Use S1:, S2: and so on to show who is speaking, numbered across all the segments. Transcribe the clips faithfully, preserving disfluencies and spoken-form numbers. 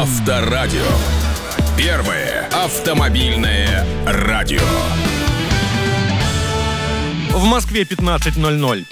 S1: Авторадио. Первое автомобильное радио.
S2: В Москве пятнадцать ноль ноль.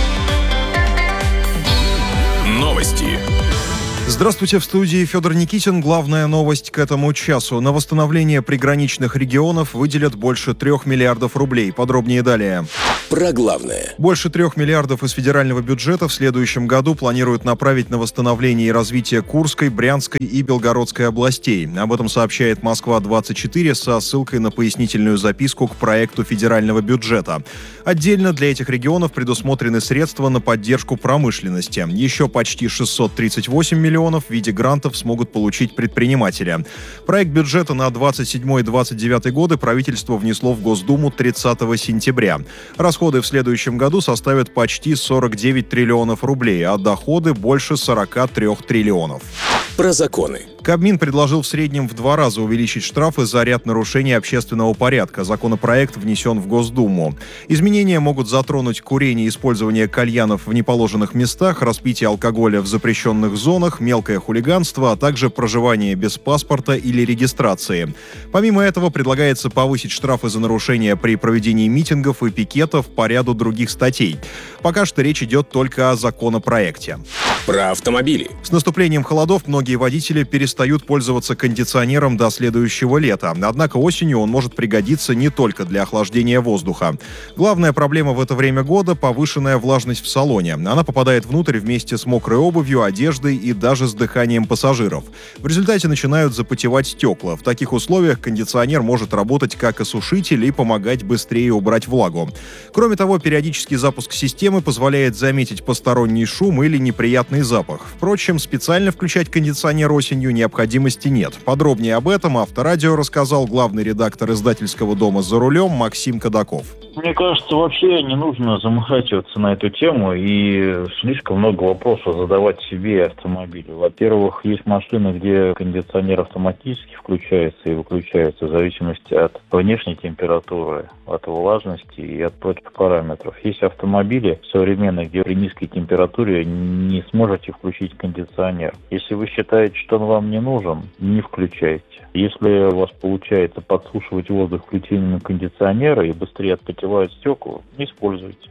S1: Новости.
S3: Здравствуйте, в студии Федор Никитин. Главная новость к этому часу. На восстановление приграничных регионов выделят больше трех миллиардов рублей. Подробнее далее.
S1: Про главное.
S3: Больше трех миллиардов из федерального бюджета в следующем году планируют направить на восстановление и развитие Курской, Брянской и Белгородской областей. Об этом сообщает Москва двадцать четыре со ссылкой на пояснительную записку к проекту федерального бюджета. Отдельно для этих регионов предусмотрены средства на поддержку промышленности. Еще почти шестьсот тридцать восемь миллионов в виде грантов смогут получить предприниматели. Проект бюджета на двадцать седьмой - двадцать девятый годы правительство внесло в Госдуму тридцатого сентября. Расходы в следующем году составят почти сорок девять триллионов рублей, а доходы больше сорок три триллионов.
S1: Про законы.
S3: Кабмин предложил в среднем в два раза увеличить штрафы за ряд нарушений общественного порядка. Законопроект внесен в Госдуму. Изменения могут затронуть курение и использование кальянов в неположенных местах, распитие алкоголя в запрещенных зонах, мелкое хулиганство, а также проживание без паспорта или регистрации. Помимо этого, предлагается повысить штрафы за нарушения при проведении митингов и пикетов по ряду других статей. Пока что речь идет только о законопроекте.
S1: Про автомобили.
S3: С наступлением холодов многие водители перестают пользоваться кондиционером до следующего лета. Однако осенью он может пригодиться не только для охлаждения воздуха. Главная проблема в это время года – повышенная влажность в салоне. Она попадает внутрь вместе с мокрой обувью, одеждой и даже с дыханием пассажиров. В результате начинают запотевать стекла. В таких условиях кондиционер может работать как осушитель и помогать быстрее убрать влагу. Кроме того, периодический запуск системы позволяет заметить посторонний шум или неприятный запах. Впрочем, специально включать кондиционер осенью необходимости нет. Подробнее об этом Авторадио рассказал главный редактор издательского дома «За рулем» Максим Кадаков.
S4: Мне кажется, вообще не нужно заморачиваться на эту тему и слишком много вопросов задавать себе и автомобилю. Во-первых, есть машины, где кондиционер автоматически включается и выключается в зависимости от внешней температуры, от влажности и от прочих параметров. Есть автомобили современные, где при низкой температуре не сможете включить кондиционер. Если вы считаете, что он вам не нужен, не включайте. Если у вас получается подсушивать воздух включением кондиционера и быстрее отпотевают стекла, не используйте.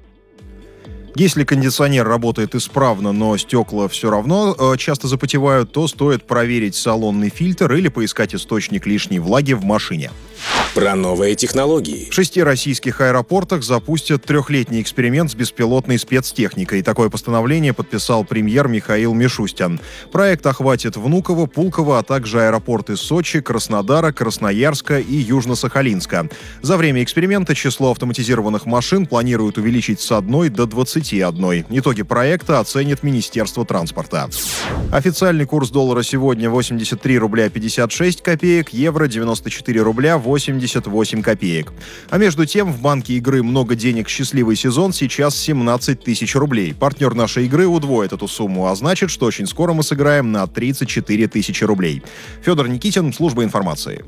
S3: Если кондиционер работает исправно, но стекла все равно э, часто запотевают, то стоит проверить салонный фильтр или поискать источник лишней влаги в машине.
S1: Про новые технологии.
S3: В шести российских аэропортах запустят трехлетний эксперимент с беспилотной спецтехникой. Такое постановление подписал премьер Михаил Мишустин. Проект охватит Внуково, Пулково, а также аэропорты Сочи, Краснодара, Красноярска и Южно-Сахалинска. За время эксперимента число автоматизированных машин планируют увеличить с одной до двадцати одной. Итоги проекта оценит Министерство транспорта. Официальный курс доллара сегодня восемьдесят три рубля пятьдесят шесть копеек, евро девяносто четыре рубля восемьдесят восемь копеек. А между тем в банке игры «Много денег. Счастливый сезон» сейчас семнадцать тысяч рублей. Партнер нашей игры удвоит эту сумму, а значит, что очень скоро мы сыграем на тридцать четыре тысячи рублей. Федор Никитин, служба информации.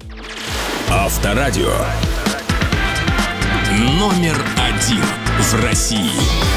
S1: Авторадио. Номер один в России.